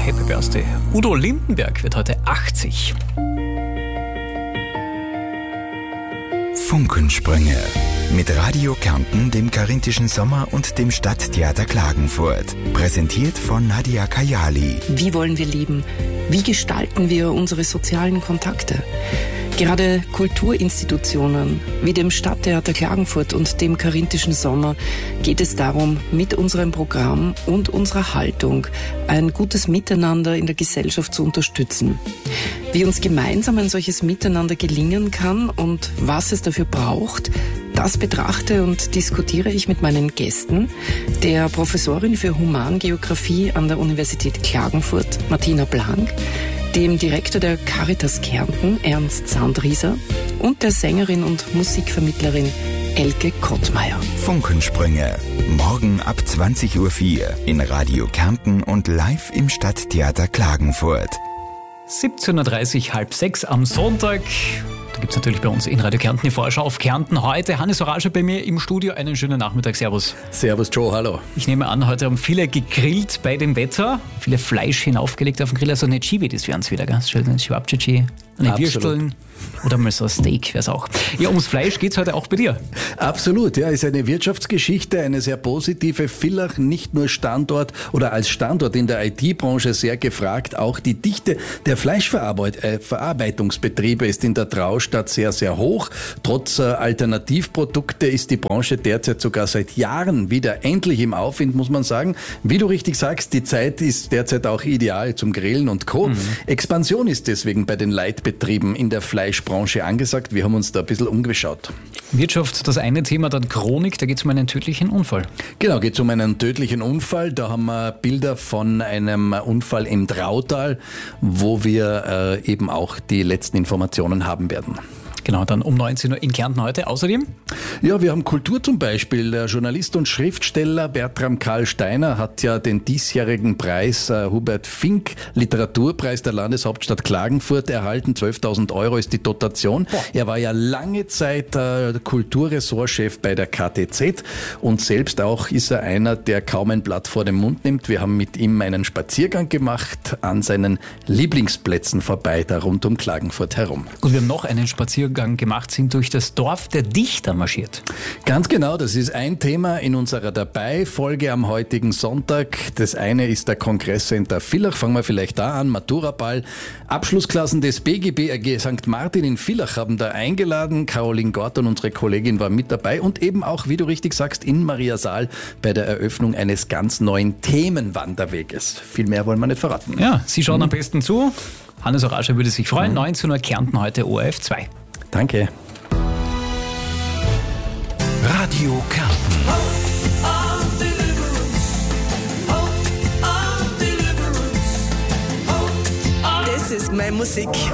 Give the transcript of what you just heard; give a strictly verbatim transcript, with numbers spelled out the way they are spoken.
Happy Birthday. Udo Lindenberg wird heute achtzig. Funkensprünge. Mit Radio Kärnten, dem Karinthischen Sommer und dem Stadttheater Klagenfurt. Präsentiert von Nadia Kayali. Wie wollen wir leben? Wie gestalten wir unsere sozialen Kontakte? Gerade Kulturinstitutionen wie dem Stadttheater Klagenfurt und dem Karinthischen Sommer geht es darum, mit unserem Programm und unserer Haltung ein gutes Miteinander in der Gesellschaft zu unterstützen. Wie uns gemeinsam ein solches Miteinander gelingen kann und was es dafür braucht, das betrachte und diskutiere ich mit meinen Gästen, der Professorin für Humangeographie an der Universität Klagenfurt, Martina Blank, dem Direktor der Caritas Kärnten, Ernst Sandrieser, und der Sängerin und Musikvermittlerin Elke Kottmeier. Funkensprünge. Morgen ab zwanzig Uhr vier in Radio Kärnten und live im Stadttheater Klagenfurt. siebzehn Uhr dreißig, halb sechs am Sonntag. Da gibt es natürlich bei uns in Radio Kärnten die Vorschau auf Kärnten. Heute Hannes Orasche bei mir im Studio. Einen schönen Nachmittag. Servus. Servus Joe, hallo. Ich nehme an, heute haben viele gegrillt bei dem Wetter. Viele Fleisch hinaufgelegt auf den Grill. Also eine Chividis wären es wieder, gell? Schön Schwabchichi, eine Würsteln oder mal so ein Steak wäre es auch. Ja, ums Fleisch geht es heute auch bei dir. Absolut, ja, ist eine Wirtschaftsgeschichte, eine sehr positive. Villach nicht nur Standort oder als Standort in der I T-Branche sehr gefragt, auch die Dichte der Fleischverarbeitungsbetriebe ist in der Traustadt sehr, sehr hoch. Trotz äh, Alternativprodukte ist die Branche derzeit sogar seit Jahren wieder endlich im Aufwind, muss man sagen. Wie du richtig sagst, die Zeit ist derzeit auch ideal zum Grillen und Co. Mhm. Expansion ist deswegen bei den Leitbetrieben in der Fleischbranche angesagt. Wir haben uns da ein bisschen umgeschaut. Wirtschaft, das eine Thema, dann Chronik, da geht es um einen tödlichen Unfall. Genau, geht es um einen tödlichen Unfall. Da haben wir Bilder von einem Unfall im Drautal, wo wir äh, eben auch die letzten Informationen haben werden. Genau, dann um neunzehn Uhr in Kärnten heute. Außerdem? Ja, wir haben Kultur zum Beispiel. Der Journalist und Schriftsteller Bertram Karl Steiner hat ja den diesjährigen Preis, äh, Hubert Fink Literaturpreis der Landeshauptstadt Klagenfurt erhalten. zwölftausend Euro ist die Dotation. Boah. Er war ja lange Zeit äh, Kulturressortchef bei der K T Z und selbst auch ist er einer, der kaum ein Blatt vor den Mund nimmt. Wir haben mit ihm einen Spaziergang gemacht an seinen Lieblingsplätzen vorbei, da rund um Klagenfurt herum. Und wir haben noch einen Spaziergang gemacht, sind durch das Dorf der Dichter marschiert. Ganz genau, das ist ein Thema in unserer Dabei-Folge am heutigen Sonntag. Das eine ist der Kongresscenter Villach, fangen wir vielleicht da an, Maturaball. Abschlussklassen des B G B A G Sankt Martin in Villach haben da eingeladen. Caroline Gorton, unsere Kollegin, war mit dabei und eben auch, wie du richtig sagst, in Mariasaal bei der Eröffnung eines ganz neuen Themenwanderweges. Viel mehr wollen wir nicht verraten. Ja, Sie schauen hm. am besten zu. Hannes Orasche würde sich freuen. Hm. neunzehn Uhr Kärnten heute O R F zwei. Danke. Radio Kärnten. Das ist meine Musik.